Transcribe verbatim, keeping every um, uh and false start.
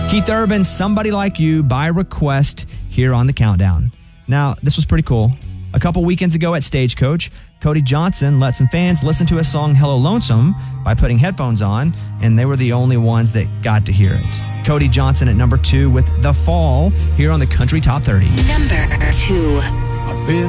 Keith Urban's Somebody Like You by request here on the Countdown. Now, this was pretty cool. A couple weekends ago at Stagecoach, Cody Johnson let some fans listen to his song Hello Lonesome by putting headphones on, and they were the only ones that got to hear it. Cody Johnson at number two with The Fall here on the Country Top thirty. Number two. I've been